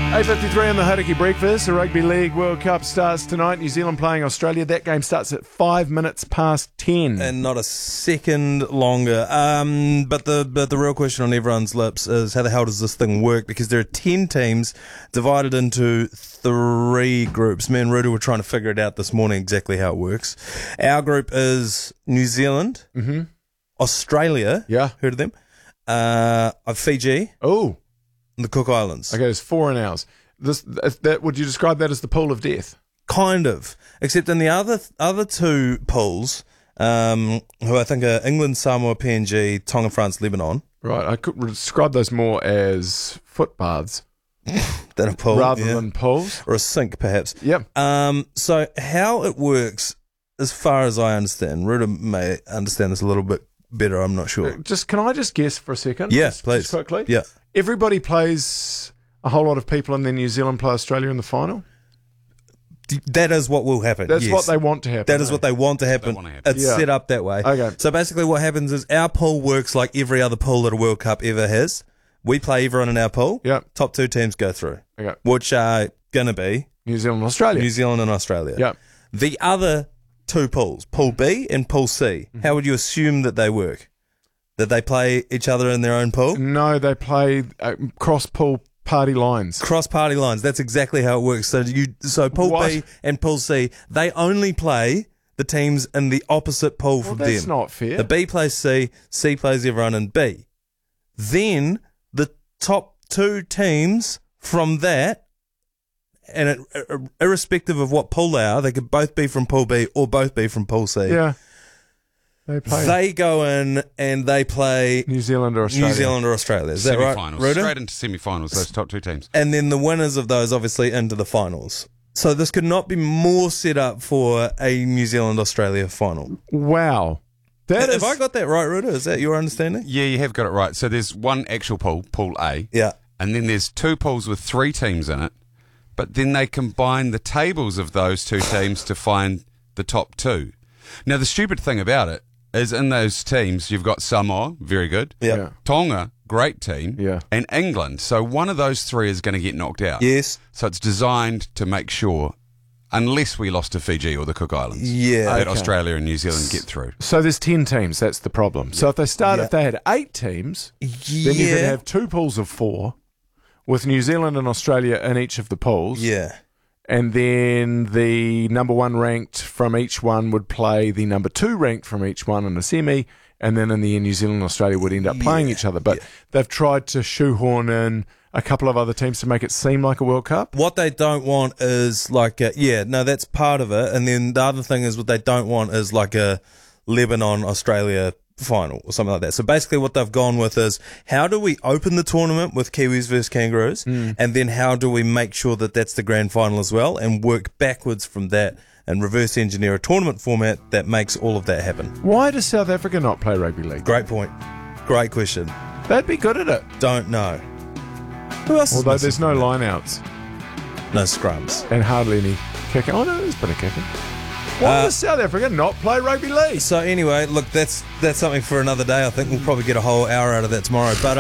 8:53 on the Hauraki Breakfast. The Rugby League World Cup starts tonight. New Zealand playing Australia. That game starts at 5 minutes past 10. And not a second longer. But the real question on everyone's lips is how the hell does this thing work? Because there are 10 teams divided into 3 groups. Me and Ruda were trying to figure it out this morning exactly how it works. Our group is New Zealand, Australia. Yeah. Heard of them? Fiji. Oh. The Cook Islands. Okay, there's 4 in ours. That would you describe that as the pool of death? Kind of. Except in the other 2 pools, who I think are England, Samoa, PNG, Tonga, France, Lebanon. Right, I could describe those more as footbaths Than a pool. rather than pools. Or a sink, perhaps. Yep. So how it works, as far as I understand, Ruda may understand this a little bit better, I'm not sure. Can I just guess for a second? Yeah, just please. quickly. Yeah. Everybody plays a whole lot of people, and then New Zealand play Australia in the final. That is what will happen. That's yes. what they want to happen. That is what they want to happen. It's set up that way. Okay. So basically what happens is our pool works like every other pool that a World Cup ever has. We play everyone in our pool. Yep. Top 2 teams go through. Okay. Which are going to be New Zealand, Australia. New Zealand and Australia. Yep. The other 2 pools, Pool B and Pool C, how would you assume that they work? That they play each other in their own pool? No, they play cross-pool party lines. Cross-party lines. That's exactly how it works. So Pool What? B and Pool C, they only play the teams in the opposite pool from them. That's not fair. The B plays C, C plays everyone in B. Then the top 2 teams from that, and irrespective of what pool they are, they could both be from Pool B or both be from Pool C. Yeah. They play They go in and they play New Zealand or Australia. New Zealand or Australia. Is that right, Semi-finals. Ruda? Straight into semi-finals, those top 2 teams. And then the winners of those obviously into the finals. So this could not be more set up for a New Zealand-Australia final. Wow. Have I got that right, Ruda? Is that your understanding? Yeah, you have got it right. So there's one actual pool, Pool A. Yeah. And then there's 2 pools with 3 teams in it. But then they combine the tables of those 2 teams to find the top 2. Now, the stupid thing about it is in those teams, you've got Samoa, very good. Yeah. Tonga, great team. Yeah. And England. So one of those 3 is going to get knocked out. Yes. So it's designed to make sure, unless we lost to Fiji or the Cook Islands, Yeah. that Okay. Australia and New Zealand get through. So there's 10 teams. That's the problem. So if they had 8 teams, then you could have 2 pools of 4 with New Zealand and Australia in each of the pools. Yeah. And then the number 1 ranked from each one would play the number 2 ranked from each one in a semi, and then in the end New Zealand and Australia would end up playing each other. But they've tried to shoehorn in a couple of other teams to make it seem like a World Cup. What they don't want is like that's part of it. And then the other thing is what they don't want is like a Lebanon-Australia final or something like that. So basically what they've gone with is how do we open the tournament with Kiwis versus Kangaroos, and then how do we make sure that that's the grand final as well, and work backwards from that and reverse engineer a tournament format that makes all of that happen. Why does South Africa not play rugby league? Great point. Great question. They'd be good at it. Don't know. Who else is Although missing? there's no line-outs No scrums. and hardly any kicking. Oh, no, there's a bit of kicking. Why does South Africa not play rugby league? So anyway, look, that's something for another day. I think we'll probably get a whole hour out of that tomorrow. But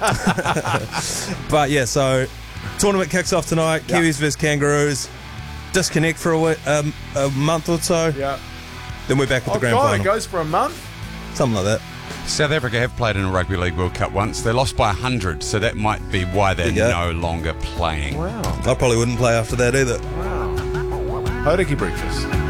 but yeah, so tournament kicks off tonight. Kiwis versus Kangaroos. Disconnect for a month or so. Yeah. Then we're back with the grand God, final. it goes for a month? Something like that. South Africa have played in a Rugby League World Cup once. They lost by 100, so that might be why they're no longer playing. Wow. I probably wouldn't play after that either. Hauraki Breakfast.